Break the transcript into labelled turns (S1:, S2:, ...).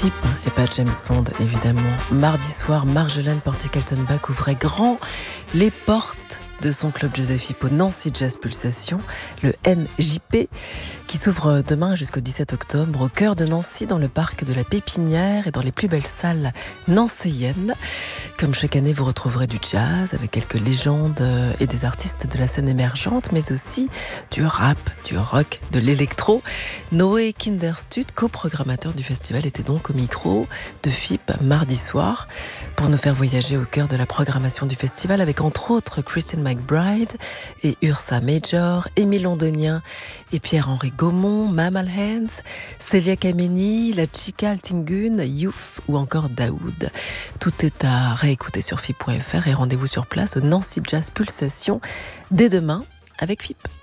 S1: FIP et pas James Bond, évidemment. Mardi soir, Marjolaine Portier-Kaltenbach ouvrait grand les portes de son club Joseph Hippo Nancy Jazz Pulsation, le NJP, qui s'ouvre demain jusqu'au 17 octobre au cœur de Nancy, dans le parc de la Pépinière et dans les plus belles salles nancéennes. Comme chaque année, vous retrouverez du jazz avec quelques légendes et des artistes de la scène émergente, mais aussi du rap, du rock, de l'électro. Noé Kinderstut, coprogrammateur du festival, était donc au micro de FIP mardi soir pour nous faire voyager au cœur de la programmation du festival avec entre autres Christine McBride et Ursa Major, Émile Londonien et Pierre-Henri Gaumont, Mamal Hands, Célia Kameni, la Chica Altingun, Youf ou encore Daoud. Tout est à réécouter sur FIP.fr et rendez-vous sur place au Nancy Jazz Pulsation dès demain avec FIP.